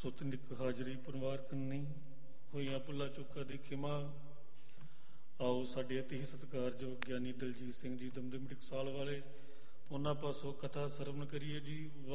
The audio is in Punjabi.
ਸੁਤਨਿਕ ਹਾਜ਼ਰੀ ਪਰਿਵਾਰ ਕੰਨੀ ਹੋਈਆਂ ਭੁੱਲਾਂ ਚੁੱਕਾਂ ਦੀ ਖਿਮਾ। ਆਓ ਸਾਡੇ ਅਤੀ ਹੀ ਸਤਿਕਾਰਯੋਗ ਗਿਆਨੀ ਦਲਜੀਤ ਸਿੰਘ ਜੀ ਦਮਦਮੀ ਟਕਸਾਲ ਵਾਲੇ ਉਹਨਾਂ ਪਾਸੋਂ ਕਥਾ ਸਰਵਣ ਕਰੀਏ ਜੀ।